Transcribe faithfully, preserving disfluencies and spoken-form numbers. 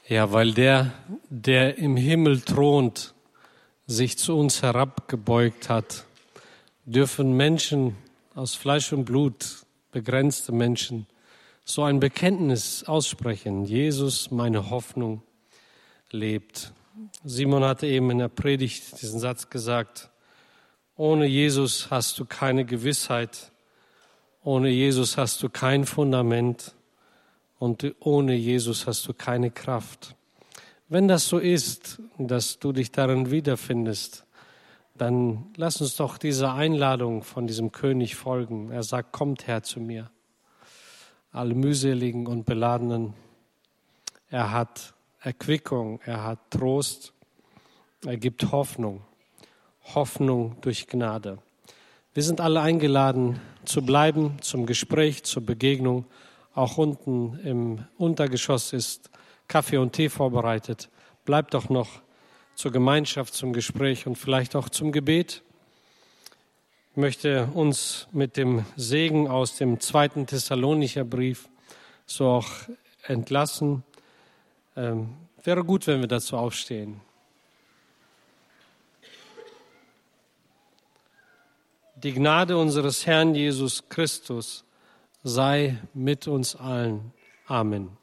Ja, weil der, der im Himmel thront, sich zu uns herabgebeugt hat, dürfen Menschen aus Fleisch und Blut, begrenzte Menschen, so ein Bekenntnis aussprechen. Jesus, meine Hoffnung, lebt. Simon hatte eben in der Predigt diesen Satz gesagt: Ohne Jesus hast du keine Gewissheit, ohne Jesus hast du kein Fundament und ohne Jesus hast du keine Kraft. Wenn das so ist, dass du dich darin wiederfindest, dann lass uns doch dieser Einladung von diesem König folgen. Er sagt, kommt her zu mir, alle mühseligen und beladenen. Er hat Erquickung, er hat Trost, er gibt Hoffnung, Hoffnung durch Gnade. Wir sind alle eingeladen, zu bleiben, zum Gespräch, zur Begegnung. Auch unten im Untergeschoss ist Kaffee und Tee vorbereitet. Bleibt doch noch zur Gemeinschaft, zum Gespräch und vielleicht auch zum Gebet. Ich möchte uns mit dem Segen aus dem zweiten Thessalonicher Brief so auch entlassen. Ähm, wäre gut, wenn wir dazu aufstehen. Die Gnade unseres Herrn Jesus Christus sei mit uns allen. Amen.